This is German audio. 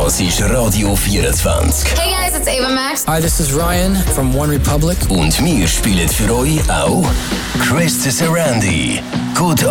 Das ist Radio 24. Hey guys, it's Ava Max. Hi, this is Ryan from One Republic. Und wir spielen für euch auch Chris Sarandi. Good